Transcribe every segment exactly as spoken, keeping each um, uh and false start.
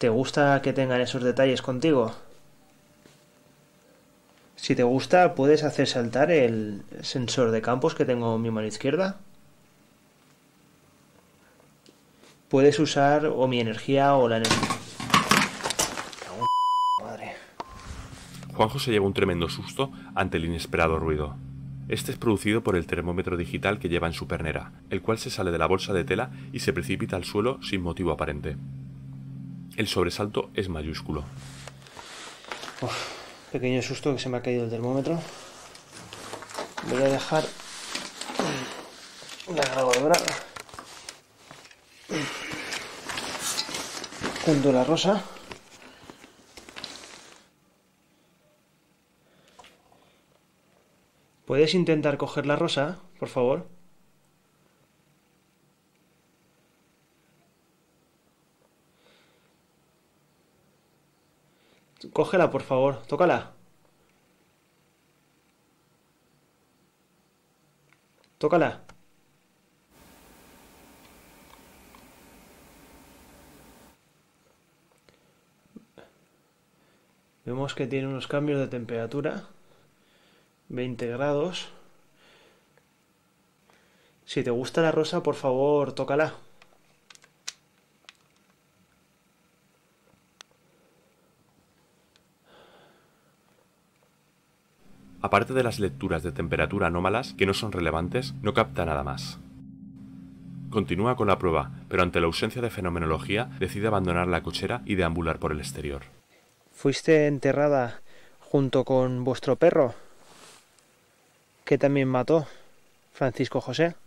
¿Te gusta que tengan esos detalles contigo? Si te gusta, puedes hacer saltar el sensor de campos que tengo en mi mano izquierda. Puedes usar o mi energía o la energía... Madre. Juanjo se lleva un tremendo susto ante el inesperado ruido. Este es producido por el termómetro digital que lleva en su pernera, el cual se sale de la bolsa de tela y se precipita al suelo sin motivo aparente. El sobresalto es mayúsculo. Uf, pequeño susto que se me ha caído el termómetro. Voy a dejar la grabadora junto a la rosa. ¿Puedes intentar coger la rosa, por favor? Cógela, por favor. Tócala. Tócala. Vemos que tiene unos cambios de temperatura. veinte grados. Si te gusta la rosa, por favor, tócala. Aparte de las lecturas de temperatura anómalas que no son relevantes, no capta nada más. Continúa con la prueba, pero ante la ausencia de fenomenología decide abandonar la cochera y deambular por el exterior. ¿Fuiste enterrada junto con vuestro perro, que también mató Francisco José?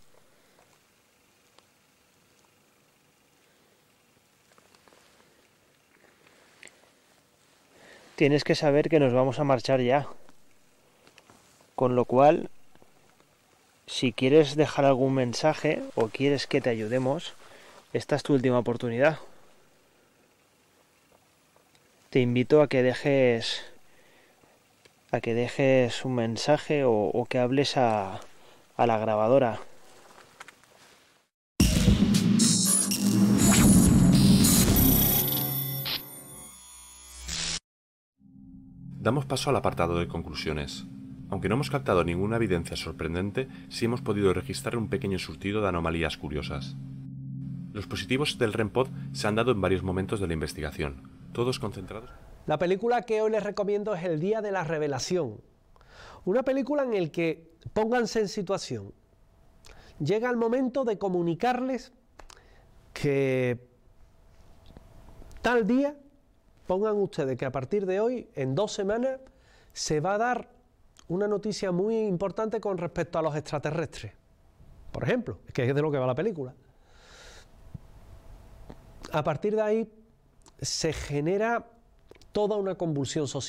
Tienes que saber que nos vamos a marchar ya. Con lo cual, si quieres dejar algún mensaje o quieres que te ayudemos, esta es tu última oportunidad. Te invito a que dejes a que dejes un mensaje o, o que hables a, a la grabadora. Damos paso al apartado de conclusiones. Aunque no hemos captado ninguna evidencia sorprendente, sí hemos podido registrar un pequeño surtido de anomalías curiosas. Los positivos del REM pod se han dado en varios momentos de la investigación, todos concentrados. La película que hoy les recomiendo es El día de la revelación. Una película en la que pónganse en situación. Llega el momento de comunicarles que tal día, pongan ustedes que a partir de hoy, en dos semanas, se va a dar una noticia muy importante con respecto a los extraterrestres. Por ejemplo, es que es de lo que va la película. A partir de ahí se genera toda una convulsión social.